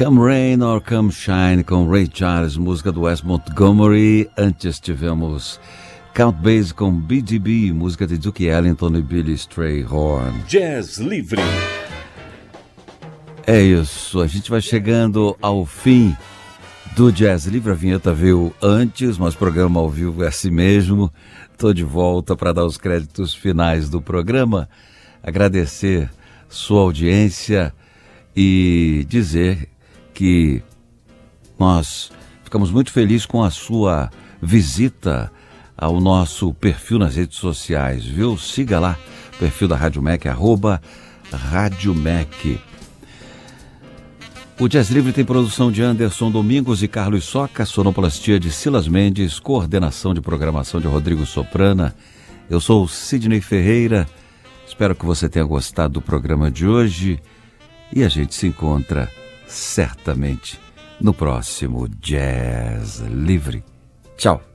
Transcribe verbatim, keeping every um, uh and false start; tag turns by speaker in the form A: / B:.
A: Come Rain or Come Shine com Ray Charles, música do Wes Montgomery. Antes tivemos Count Basie com B D B, música de Duke Ellington e Billy Strayhorn.
B: Jazz Livre.
A: É isso, a gente vai chegando ao fim do Jazz Livre. A vinheta veio antes, mas o programa ao vivo é assim mesmo. Estou de volta para dar os créditos finais do programa, agradecer sua audiência e dizer que nós ficamos muito felizes com a sua visita ao nosso perfil nas redes sociais, viu? Siga lá, perfil da Rádio Mac, arroba Rádio Mac. O Jazz Livre tem produção de Anderson Domingos e Carlos Soca, sonoplastia de Silas Mendes, coordenação de programação de Rodrigo Soprana. Eu sou o Sidney Ferreira, espero que você tenha gostado do programa de hoje e a gente se encontra certamente no próximo Jazz Livre. Tchau!